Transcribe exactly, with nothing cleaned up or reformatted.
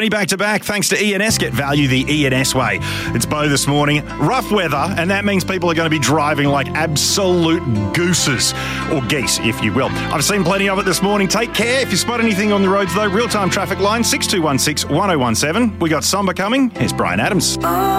Tony back to back. Thanks to E N S. Get value the E N S way. It's Bo this morning. Rough weather, and that means people are going to be driving like absolute gooses, or geese, if you will. I've seen plenty of it this morning. Take care. If you spot anything on the roads, though, real-time traffic line six two one six, one oh one seven. We got Somber coming. Here's Brian Adams.